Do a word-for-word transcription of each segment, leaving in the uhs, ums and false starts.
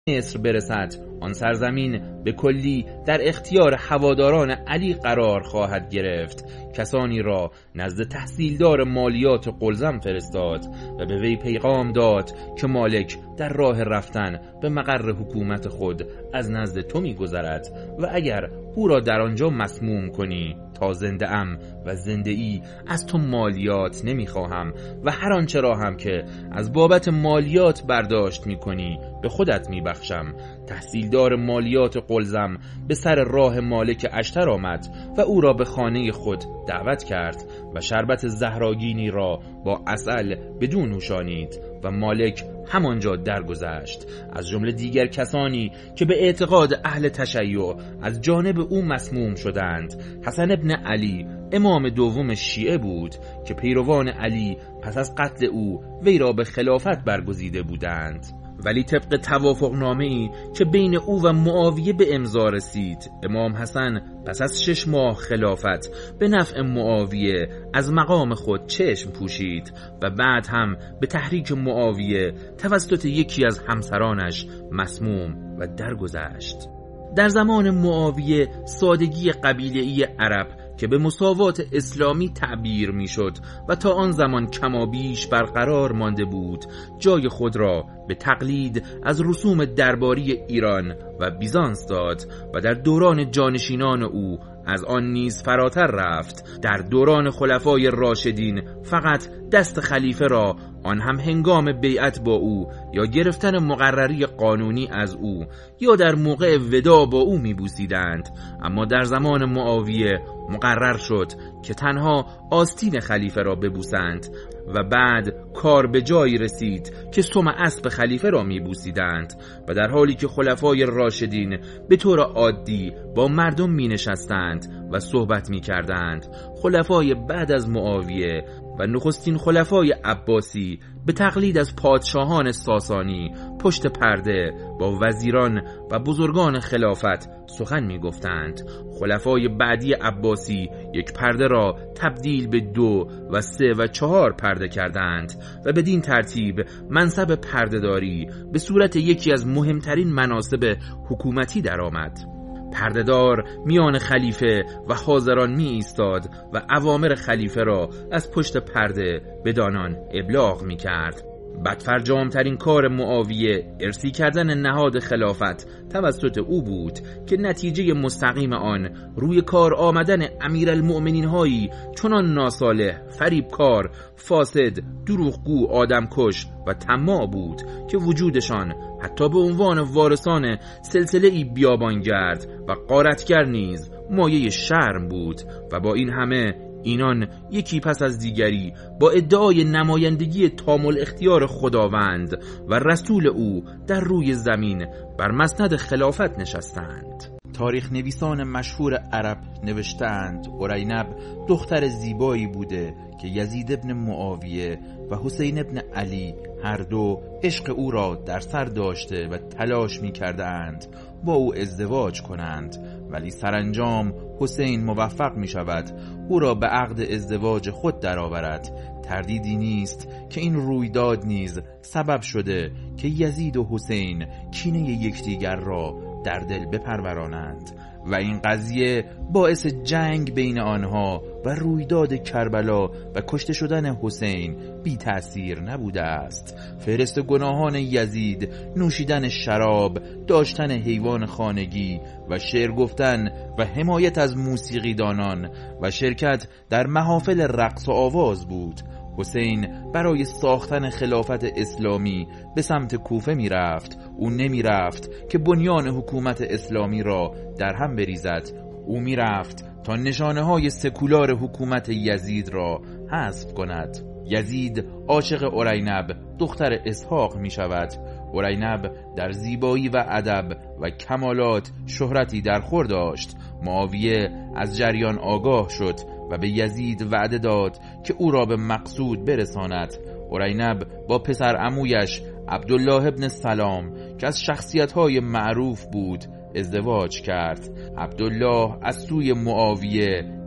مصر برسد، آن سرزمین به کلی در اختیار هواداران علی قرار خواهد گرفت. کسانی را نزد تحصیلدار مالیات قلزم فرستاد و به وی پیغام داد که مالک در راه رفتن به مقر حکومت خود از نزد تو می گذرد و اگر او را در آنجا مسموم کنی تا زنده ام و زنده ای از تو مالیات نمی خواهم و هر آنچه را هم که از بابت مالیات برداشت می کنی به خودت می بخشم. تحصیلدار مالیات قلزم به سر راه مالک اشتر آمد و او را به خانه خود دعوت کرد و شربت زهراگینی را با عسل بدون نوشانید و مالک همانجا درگذشت. از جمله دیگر کسانی که به اعتقاد اهل تشیع از جانب او مسموم شدند، حسن ابن علی امام دوم شیعه بود که پیروان علی پس از قتل او وی را به خلافت برگزیده بودند، ولی طبق توافق نامه‌ای که بین او و معاویه به امضا رسید، امام حسن پس از شش ماه خلافت به نفع معاویه از مقام خود چشم پوشید و بعد هم به تحریک معاویه توسط یکی از همسرانش مسموم و درگذشت. در زمان معاویه سادگی قبیله‌ای عرب که به مساوات اسلامی تعبیر میشد و تا آن زمان کمابیش برقرار مانده بود، جای خود را به تقلید از رسوم درباری ایران و بیزانس داد و در دوران جانشینان او از آن نیز فراتر رفت. در دوران خلفای راشدین فقط دست خلیفه را، آن هم هنگام بیعت با او یا گرفتن مقرری قانونی از او یا در موقع وداع با او میبوسیدند، اما در زمان معاویه مقرر شد که تنها آستین خلیفه را ببوسند و بعد کار به جایی رسید که سم اسب خلیفه را میبوسیدند و در حالی که خلفای راشدین به طور عادی با مردم می نشستند و صحبت می کردند، خلفای بعد از معاویه و نخستین خلفای عباسی به تقلید از پادشاهان ساسانی پشت پرده با وزیران و بزرگان خلافت سخن می گفتند. خلفای بعدی عباسی یک پرده را تبدیل به دو و سه و چهار پرده کردند و بدین ترتیب منصب پردهداری به صورت یکی از مهمترین مناصب حکومتی درآمد. پردهدار میان خلیفه و حاضران می ایستاد و اوامر خلیفه را از پشت پرده به دانان ابلاغ می کرد. بدفرجامترین کار معاویه ارثی کردن نهاد خلافت توسط او بود که نتیجه مستقیم آن روی کار آمدن امیرالمؤمنین هایی چنان ناصالح، فریبکار، فاسد، دروغگو، آدمکش و طماع بود که وجودشان حتی به عنوان وارثان سلسله‌ای بیابانگرد و غارتگر نیز مایه شرم بود و با این همه اینان یکی پس از دیگری با ادعای نمایندگی تام الاختیار خداوند و رسول او در روی زمین بر مسند خلافت نشستند. تاریخ نویسان مشهور عرب نوشتند اورینب دختر زیبایی بوده که یزید ابن معاویه و حسین ابن علی هر دو عشق او را در سر داشته و تلاش می کردند با او ازدواج کنند، ولی سرانجام حسین موفق می شود او را به عقد ازدواج خود درآورد. تردیدی نیست که این رویداد نیز سبب شده که یزید و حسین کینه یکدیگر را در دل بپرورانند و این قضیه باعث جنگ بین آنها و رویداد کربلا و کشته شدن حسین بی تأثیر نبوده است. فهرست گناهان یزید نوشیدن شراب، داشتن حیوان خانگی و شعر گفتن و حمایت از موسیقیدانان و شرکت در محافل رقص و آواز بود. حسین برای ساختن خلافت اسلامی به سمت کوفه می رفت. او نمی رفت که بنیان حکومت اسلامی را در هم بریزد. او می رفت تا نشانه های سکولار حکومت یزید را حذف کند. یزید عاشق اورینب دختر اسحاق می شود. اورینب در زیبایی و ادب و کمالات شهرتی در خور داشت. معاویه از جریان آگاه شد و به یزید وعده داد که او را به مقصود برساند. اورینب با پسر عمویش عبدالله ابن سلام که از شخصیت‌های معروف بود ازدواج کرد. عبدالله از سوی معاویه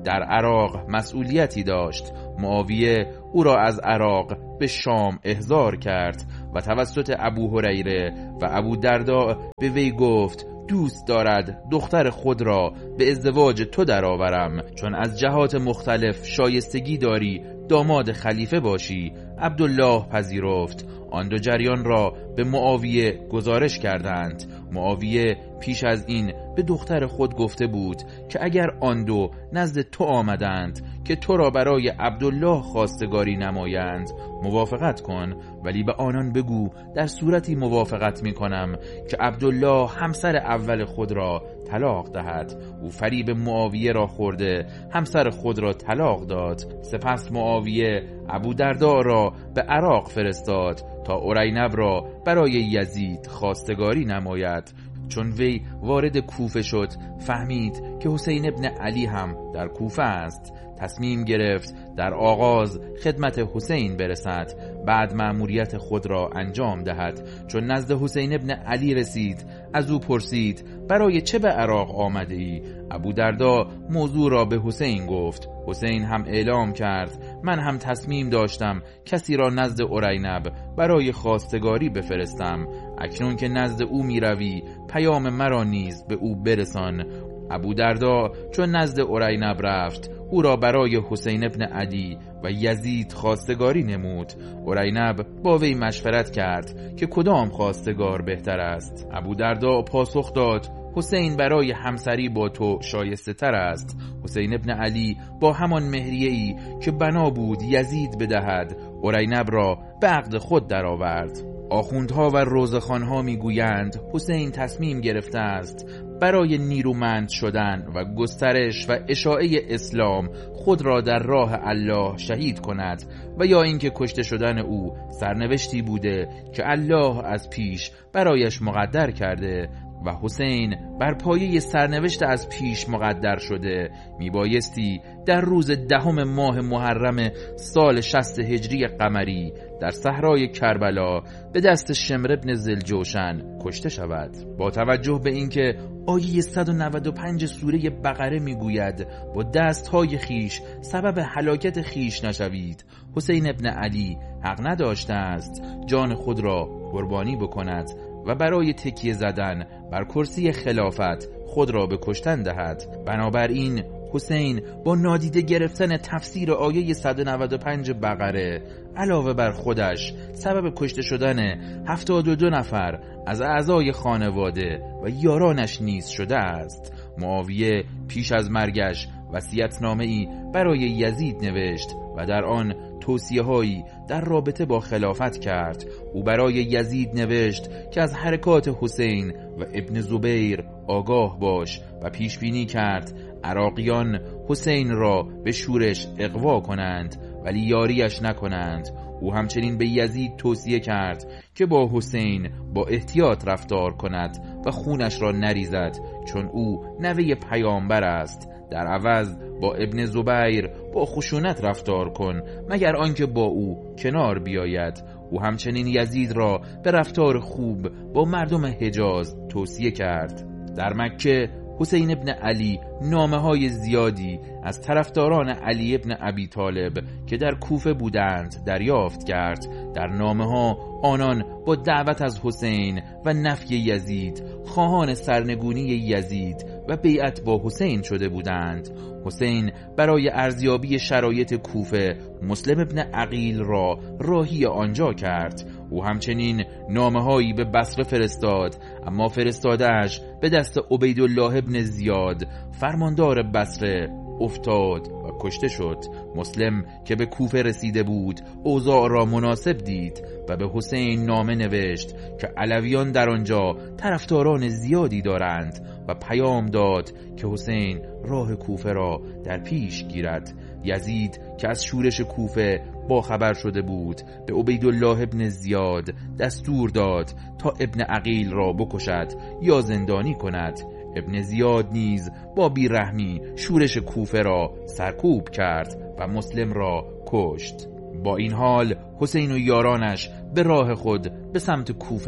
در عراق مسئولیتی داشت. معاویه او را از عراق به شام احضار کرد و توسط ابو هریره و ابو درداء به وی گفت دوست دارد دختر خود را به ازدواج تو درآورم، چون از جهات مختلف شایستگی داری داماد خلیفه باشی. عبدالله پذیرفت. آن دو جریان را به معاویه گزارش کردند. معاویه پیش از این به دختر خود گفته بود که اگر آن دو نزد تو آمدند که تو را برای عبدالله خواستگاری نمایند موافقت کن، ولی به آنان بگو در صورتی موافقت می کنم که عبدالله همسر اول خود را طلاق دهد. او فریب معاویه را خورده همسر خود را طلاق داد. سپس معاویه ابو درداء را به عراق فرستاد تا ارینب را برای یزید خواستگاری نماید. چون وی وارد کوفه شد فهمید که حسین ابن علی هم در کوفه است. تصمیم گرفت در آغاز خدمت حسین برسد، بعد مأموریت خود را انجام دهد. چون نزد حسین ابن علی رسید از او پرسید برای چه به عراق آمده ای؟ ابو درداء موضوع را به حسین گفت. حسین هم اعلام کرد من هم تصمیم داشتم کسی را نزد ارینب برای خواستگاری بفرستم. اکنون که نزد او می روی پیام مرا نیز به او برسان. ابو درداء چون نزد ارینب رفت او را برای حسین ابن علی و یزید خواستگاری نمود. ارینب با وی مشورت کرد که کدام خواستگار بهتر است. ابو درداء پاسخ داد حسین برای همسری با تو شایسته تر است. حسین ابن علی با همان مهریه‌ای که بنا بود یزید بدهد ارینب را به عقد خود درآورد. آخوندها و روزخوانها میگویند حسین تصمیم گرفته است برای نیرومند شدن و گسترش و اشاعه اسلام خود را در راه الله شهید کند و یا اینکه کشته شدن او سرنوشتی بوده که الله از پیش برایش مقدر کرده و حسین بر پایه سرنوشت از پیش مقدر شده میبایستی در روز دهم ماه محرم سال شصت هجری قمری در صحرای کربلا به دست شمر ابن ذوالجوشن کشته شود. با توجه به اینکه آیه صد و نود و پنج سوره بقره میگوید با دستهای خیش سبب هلاکت خیش نشوید، حسین ابن علی حق نداشته است جان خود را قربانی بکند و برای تکیه زدن بر کرسی خلافت خود را به کشتن دهد. بنابراین حسین با نادیده گرفتن تفسیر آیه صد و نود و پنج بقره علاوه بر خودش سبب کشته شدن هفتاد و دو نفر از اعضای خانواده و یارانش نیز شده است. معاویه پیش از مرگش وصیت‌نامه‌ای برای یزید نوشت و در آن توصیه‌هایی در رابطه با خلافت کرد. او برای یزید نوشت که از حرکات حسین و ابن زبیر آگاه باش و پیش بینی کرد عراقیان حسین را به شورش اغوا کنند ولی یاریش نکنند. او همچنین به یزید توصیه کرد که با حسین با احتیاط رفتار کند و خونش را نریزد، چون او نوه پیامبر است. در عوض با ابن زبیر با خشونت رفتار کن مگر آنکه با او کنار بیاید. او همچنین یزید را به رفتار خوب با مردم حجاز توصیه کرد. در مکه حسین ابن علی نامه های زیادی از طرفداران علی ابن ابی طالب که در کوفه بودند دریافت کرد. در نامه ها آنان با دعوت از حسین و نفی یزید خواهان سرنگونی یزید و بیعت با حسین شده بودند. حسین برای ارزیابی شرایط کوفه مسلم ابن عقیل را راهی آنجا کرد. او همچنین نامه‌هایی به بصره فرستاد، اما فرستاده‌اش به دست عبیدالله ابن زیاد فرماندار بصره افتاد و کشته شد. مسلم که به کوفه رسیده بود اوضاع را مناسب دید و به حسین نامه نوشت که علویان در آنجا طرفداران زیادی دارند و پیام داد که حسین راه کوفه را در پیش گیرد. یزید که از شورش کوفه با خبر شده بود به عبیدالله ابن زیاد دستور داد تا ابن عقیل را بکشد یا زندانی کند. ابن زیاد نیز با بیرحمی شورش کوفه را سرکوب کرد و مسلم را کشت. با این حال حسین و یارانش به راه خود به سمت کوفه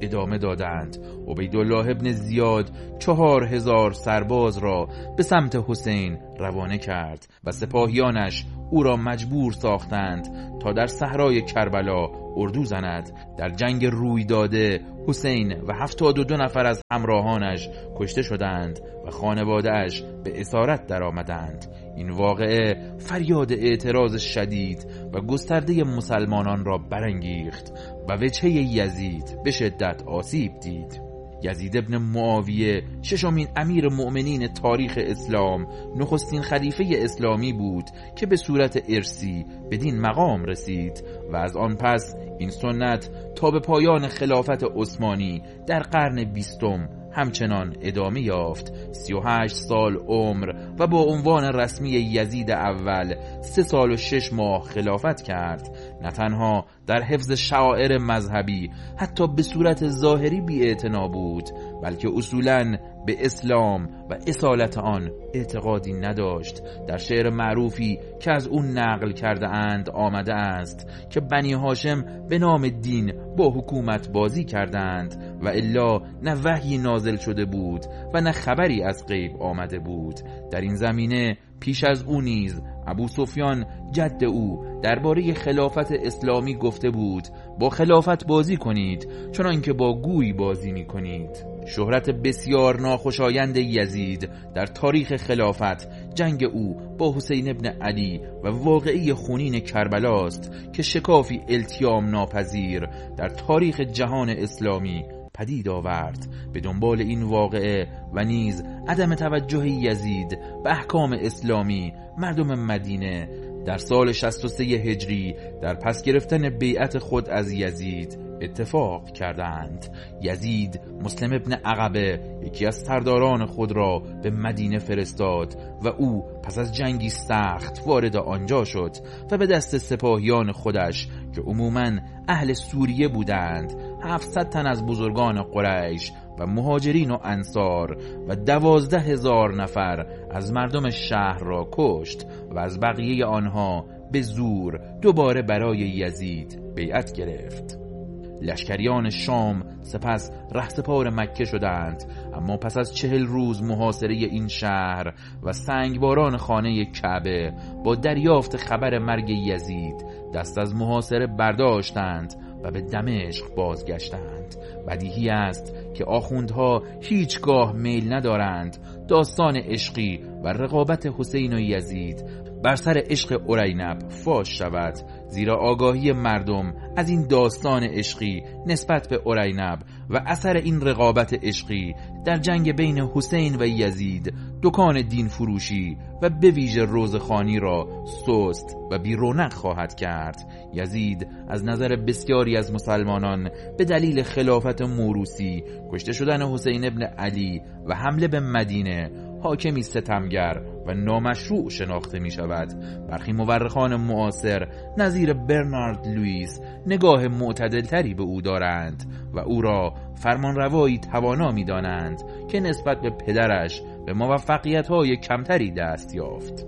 ادامه دادند. عبیدالله ابن زیاد چهار هزار سرباز را به سمت حسین روانه کرد و سپاهیانش او را مجبور ساختند تا در صحرای کربلا اردو زند. در جنگ روی داده حسین و هفتاد و دو نفر از همراهانش کشته شدند و خانواده‌اش به اسارت در آمدند. این واقعه فریاد اعتراض شدید و گسترده مسلمانان را برانگیخت و وجهه یزید به شدت آسیب دید. یزید ابن معاویه ششمین امیر مؤمنین تاریخ اسلام، نخستین خلیفه اسلامی بود که به صورت ارثی بدین مقام رسید و از آن پس این سنت تا به پایان خلافت عثمانی در قرن بیستم همچنان ادامه یافت. سی و هشت سال عمر و با عنوان رسمی یزید اول سه سال و شش ماه خلافت کرد. نه تنها در حفظ شعائر مذهبی حتی به صورت ظاهری بی‌اعتنا بود، بلکه اصولاً به اسلام و اصالت آن اعتقادی نداشت. در شعر معروفی که از اون نقل کرده اند آمده است که بنی هاشم به نام دین با حکومت بازی کردند و الا نه وحی نازل شده بود و نه خبری از غیب آمده بود. در این زمینه پیش از او نیز ابو سفیان جد او درباره خلافت اسلامی گفته بود با خلافت بازی کنید چون که با گوی بازی می کنید. شهرت بسیار ناخوشایند یزید در تاریخ خلافت جنگ او با حسین ابن علی و واقعه خونین کربلا است که شکافی التیام ناپذیر در تاریخ جهان اسلامی پدید آورد. به دنبال این واقعه و نیز عدم توجه یزید به احکام اسلامی، مردم مدینه در سال شصت و سه هجری در پس گرفتن بیعت خود از یزید اتفاق کردند. یزید مسلم ابن عقبه یکی از سرداران خود را به مدینه فرستاد و او پس از جنگی سخت وارد آنجا شد و به دست سپاهیان خودش که عموماً اهل سوریه بودند هفتصد تن از بزرگان قریش و مهاجرین و انصار و دوازده هزار نفر از مردم شهر را کشت و از بقیه آنها به زور دوباره برای یزید بیعت گرفت. لشکریان شام سپس رهسپار مکه شدند، اما پس از چهل روز محاصره این شهر و سنگباران خانه کعبه با دریافت خبر مرگ یزید دست از محاصره برداشتند و به دمشق بازگشتند. بدیهی است که آخوندها هیچگاه میل ندارند داستان عشقی و رقابت حسین و یزید بر سر عشق ارینب فاش شود، زیرا آگاهی مردم از این داستان عشقی نسبت به ارینب و اثر این رقابت عشقی در جنگ بین حسین و یزید دکان دین فروشی و به ویژه روزخوانی را سست و بی رونق خواهد کرد. یزید از نظر بسیاری از مسلمانان به دلیل خلافت موروثی، کشته شدن حسین ابن علی و حمله به مدینه حاکمی ستمگر و نامشروع شناخته می شود. برخی مورخان معاصر نظیر برنارد لوئیس نگاه معتدلتری به او دارند و او را فرمانروایی توانا می دانند که نسبت به پدرش به موفقیت‌های کمتری دست یافت.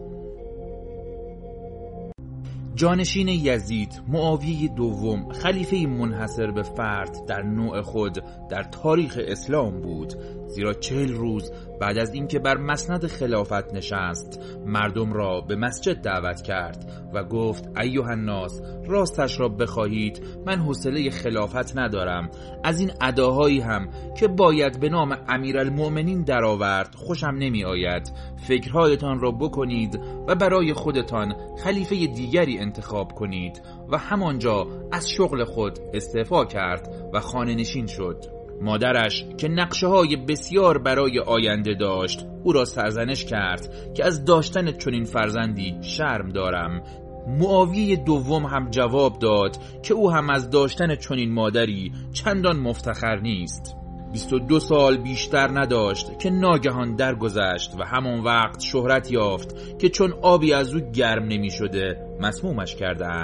جانشین یزید معاویه دوم خلیفه منحصر به فرد در نوع خود در تاریخ اسلام بود، زیرا چهل روز بعد از اینکه بر مسند خلافت نشست مردم را به مسجد دعوت کرد و گفت ایها الناس، راستش را بخواهید من حوصله خلافت ندارم. از این اداهایی هم که باید به نام امیرالمؤمنین درآورد خوشم نمی آید. فکرهایتان را بکنید و برای خودتان خلیفه دیگری انتخاب کنید. و همانجا از شغل خود استعفا کرد و خانه نشین شد. مادرش که نقشه های بسیار برای آینده داشت او را سرزنش کرد که از داشتن چنین فرزندی شرم دارم. معاویه دوم هم جواب داد که او هم از داشتن چنین مادری چندان مفتخر نیست. بیست و دو سال بیشتر نداشت که ناگهان درگذشت و همان وقت شهرت یافت که چون آبی از او گرم نمی شده مسمومش کرده اند.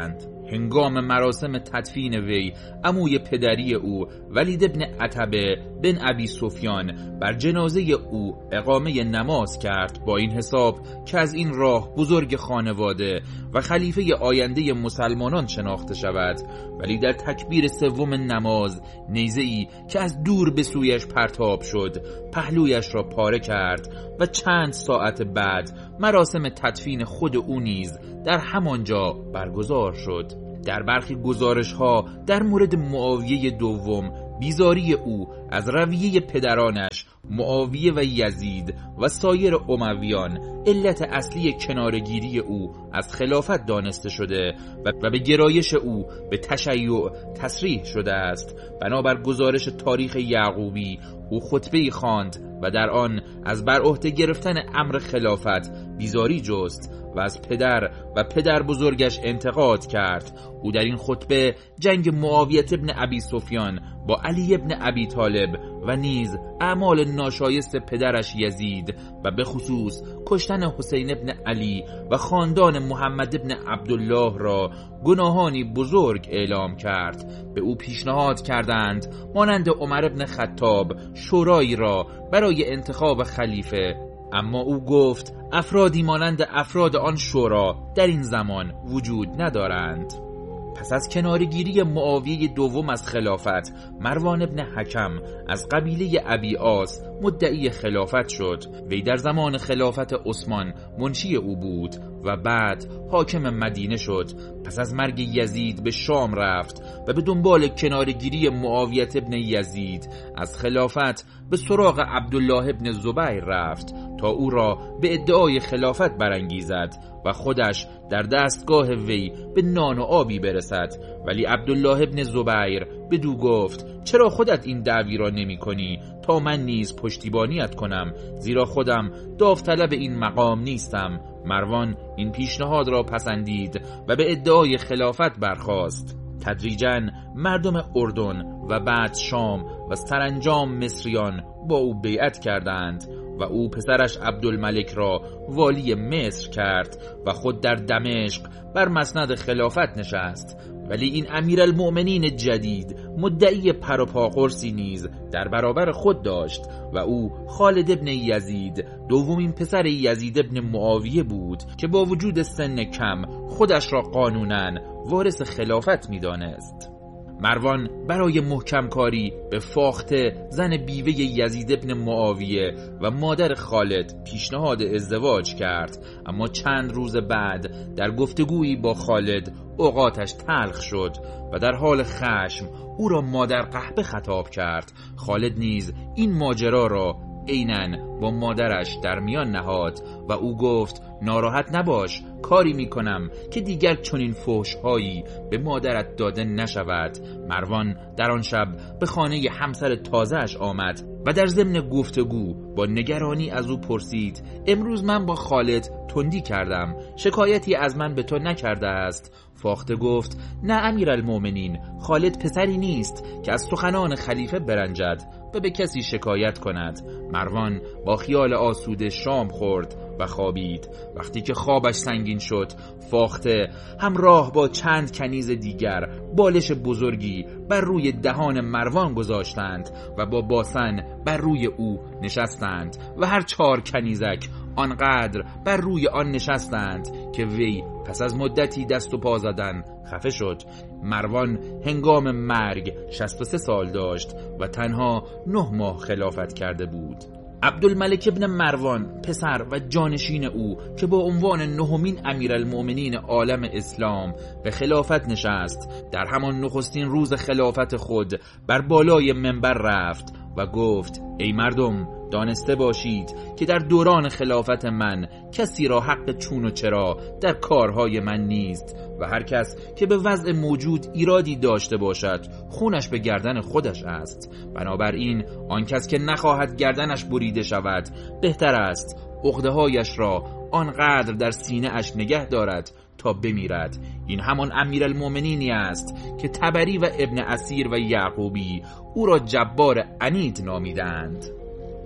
هنگام مراسم تدفین وی عموی پدری او ولید بن عتبه بن ابی سفیان بر جنازه او اقامه نماز کرد، با این حساب که از این راه بزرگ خانواده و خلیفه آینده مسلمانان شناخته شود. ولی در تکبیر سوم نماز نیزه‌ای که از دور به سویش پرتاب شد پهلویش را پاره کرد و چند ساعت بعد مراسم تدفین خود او نیز در همانجا برگزار شد. در برخی گزارش ها در مورد معاویه دوم بیزاری او از رویه پدرانش معاویه و یزید و سایر امویان علت اصلی کنارگیری او از خلافت دانسته شده و به گرایش او به تشیع تصریح شده است. بنابر گزارش تاریخ یعقوبی او خطبه‌ای خواند و در آن از بر عهده گرفتن امر خلافت بیزاری جست و از پدر و پدر بزرگش انتقاد کرد. او در این خطبه جنگ معاویه ابن ابی سفیان با علی ابن ابی طالب و نیز اعمال ناشایست پدرش یزید و به خصوص کشتن حسین ابن علی و خاندان محمد ابن عبدالله را گناهانی بزرگ اعلام کرد. به او پیشنهاد کردند مانند عمر ابن خطاب شورایی را برای انتخاب خلیفه، اما او گفت افرادی مانند افراد آن شورا در این زمان وجود ندارند. پس از کنارگیری معاویه دوم از خلافت، مروان ابن حکم از قبیله ابی آس مدعی خلافت شد. وی در زمان خلافت عثمان منشی او بود و بعد حاکم مدینه شد. پس از مرگ یزید به شام رفت و به دنبال کنارگیری معاویه ابن یزید از خلافت به سراغ عبدالله ابن زبیر رفت تا او را به ادعای خلافت برانگیزد و خودش در دستگاه وی به نان و آبی برسد. ولی عبدالله ابن زبیر بدو گفت چرا خودت این دعوی را نمی کنی تا من نیز پشتیبانیت کنم، زیرا خودم داوطلب این مقام نیستم. مروان این پیشنهاد را پسندید و به ادعای خلافت برخاست. تدریجاً مردم اردن و بعد شام و سرانجام مصریان با او بیعت کردند و او پسرش عبدالملک را والی مصر کرد و خود در دمشق بر مسند خلافت نشست. ولی این امیرالمؤمنین جدید مدعی پر و پا قرصی نیز در برابر خود داشت و او خالد ابن یزید دومین پسر یزید ابن معاویه بود که با وجود سن کم خودش را قانوناً وارث خلافت می‌دانست. مروان برای محکم کاری به فاخته زن بیوه یزید ابن معاویه و مادر خالد پیشنهاد ازدواج کرد، اما چند روز بعد در گفتگویی با خالد اوقاتش تلخ شد و در حال خشم او را مادر قحبه خطاب کرد. خالد نیز این ماجرا را عیناً با مادرش در میان نهاد و او گفت ناراحت نباش، کاری میکنم که دیگر چنین فحش‌هایی به مادرت داده نشود. مروان در آن شب به خانه همسر تازه‌اش آمد و در ضمن گفتگو با نگرانی از او پرسید امروز من با خالد تندی کردم، شکایتی از من به تو نکرده است؟ فاخته گفت نه امیرالمؤمنین، خالد پسری نیست که از سخنان خلیفه برنجد و به کسی شکایت کند. مروان با خیال آسوده شام خورد و خوابید. وقتی که خوابش سنگین شد، فاخته همراه با چند کنیز دیگر بالش بزرگی بر روی دهان مروان گذاشتند و با باسن بر روی او نشستند و هر چهار کنیزک آنقدر بر روی آن نشستند که وی پس از مدتی دست و پا زدن خفه شد. مروان هنگام مرگ شصت و سه سال داشت و تنها نه ماه خلافت کرده بود. عبدالملک ابن مروان پسر و جانشین او که با عنوان نهمین امیرالمؤمنین عالم اسلام به خلافت نشست، در همان نخستین روز خلافت خود بر بالای منبر رفت و گفت ای مردم، دانسته باشید که در دوران خلافت من کسی را حق چون و چرا در کارهای من نیست و هر کس که به وضع موجود ایرادی داشته باشد خونش به گردن خودش است. بنابراین آن کس که نخواهد گردنش بریده شود بهتر است عقده‌هایش را آنقدر در سینه اش نگه دارد تا بمیرد. این همان امیرالمؤمنینی است که طبری و ابن اسیر و یعقوبی او را جبار عنید نامیدند.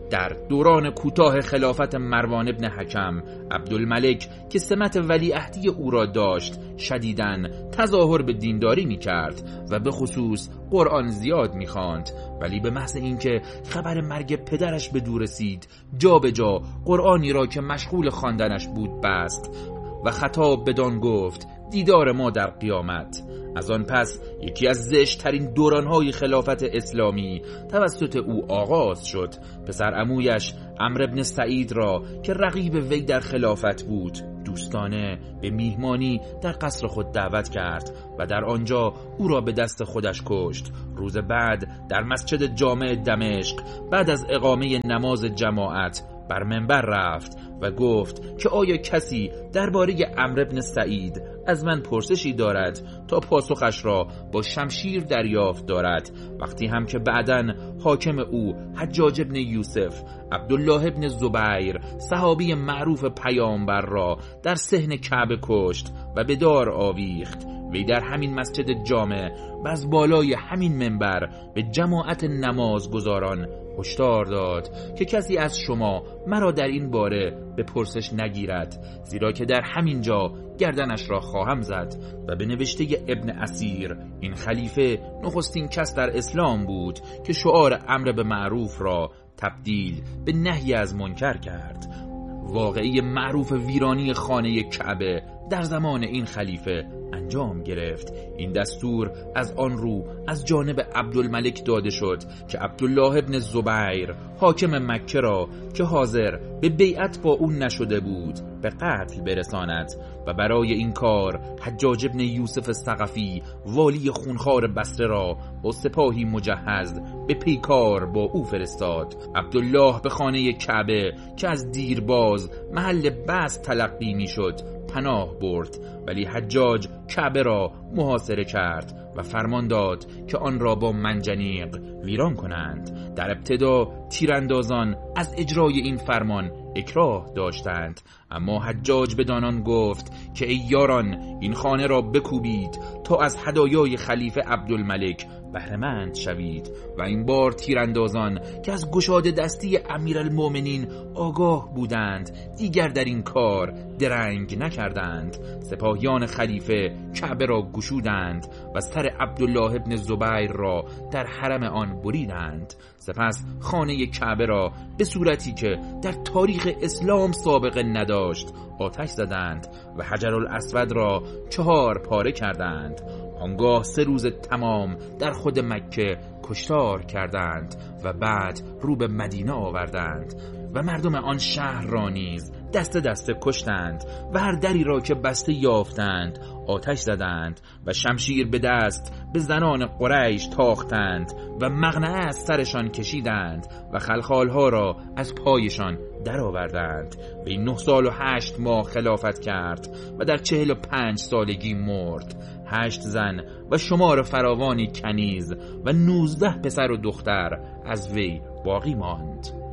در دوران کوتاه خلافت مروان ابن حکم، عبدالملک که سمت ولیعهدی او را داشت شدیداً تظاهر به دینداری می کرد و به خصوص قرآن زیاد می خواند، ولی به محض اینکه خبر مرگ پدرش به دور رسید جا به جا قرآنی را که مشغول خواندنش بود بست و خطاب بدان گفت دیدار ما در قیامت. از آن پس یکی از زشت‌ترین دوران‌های خلافت اسلامی توسط او آغاز شد. پسر عمویش عمرو بن سعید را که رقیب وی در خلافت بود دوستانه به میهمانی در قصر خود دعوت کرد و در آنجا او را به دست خودش کشت. روز بعد در مسجد جامع دمشق بعد از اقامه نماز جماعت بر منبر رفت و گفت که آیا کسی درباره عمرو بن سعید از من پرسشی دارد تا پاسخش را با شمشیر دریافت دارد. وقتی هم که بعداً حاکم او حجاج ابن یوسف عبدالله ابن زبیر صحابی معروف پیامبر را در صحن کعبه کشت و به دار آویخت، وی در همین مسجد جامع و از بالای همین منبر به جماعت نمازگزاران هشدار داد که کسی از شما مرا در این باره به پرسش نگیرد، زیرا که در همین جا گردنش را خواهم زد. و به نوشته ابن اسیر این خلیفه نخستین کس در اسلام بود که شعار امر به معروف را تبدیل به نهی از منکر کرد. واقعی معروف ویرانی خانه کعبه در زمان این خلیفه انجام گرفت. این دستور از آن رو از جانب عبدالملک داده شد که عبدالله ابن زبیر حاکم مکه را که حاضر به بیعت با اون نشده بود به قتل برساند و برای این کار حجاج ابن یوسف ثقفی والی خونخوار بصره را با سپاهی مجهز به پیکار با او فرستاد. عبدالله به خانه کعبه که از دیرباز محل بس تلقی می شد پناه برد، ولی حجاج کعبه را محاصره کرد و فرمان داد که آن را با منجنیق ویران کنند. در ابتدا تیراندازان از اجرای این فرمان اکراه داشتند، اما حجاج بدانان گفت که ای یاران این خانه را بکوبید تا از هدایای خلیفه عبدالملک بهره‌مند شوید. و این بار تیراندازان که از گشاده دستی امیرالمؤمنین آگاه بودند دیگر در این کار درنگ نکردند. سپاهیان خلیفه کعبه را گشودند و سر عبدالله ابن زبیر را در حرم آن بریدند. سپس خانه کعبه را به صورتی که در تاریخ اسلام سابقه نداشت آتش زدند و حجر الاسود را چهار پاره کردند. آنگاه سه روز تمام در خود مکه کشتار کردند و بعد رو به مدینه آوردند و مردم آن شهر را نیز دست دست کشتند و هر دری را که بسته یافتند آتش زدند و شمشیر به دست به زنان قریش تاختند و مغنعه از سرشان کشیدند و خلخالها را از پایشان درآوردند. و این نه سال و هشت ماه خلافت کرد و در چهل و پنج سالگی مرد. هشت زن و شمار فراوانی کنیز و نوزده پسر و دختر از وی باقی ماند.